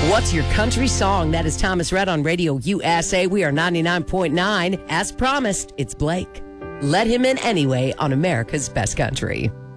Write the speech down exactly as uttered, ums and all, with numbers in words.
What's your country song? That is Thomas Rhett on Radio U S A. We are ninety-nine point nine. As promised, it's Blake. Let him in anyway on America's Best Country.